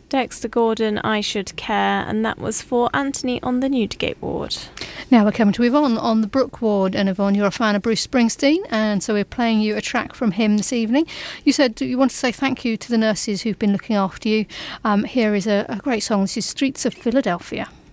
Dexter Gordon, I Should Care, and that was for Anthony on the Newdigate ward. Now we're coming to Yvonne on the Brook ward, and Yvonne, you're a fan of Bruce Springsteen, and so we're playing you a track from him this evening. You said you want to say thank you to the nurses who've been looking after you. Here is a great song. This is Streets of Philadelphia.